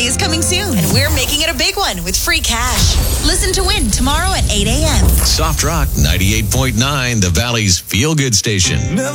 is coming soon, and we're making it a big one with free cash. Listen to Win tomorrow at 8 a.m. Soft Rock 98.9, the Valley's feel-good station.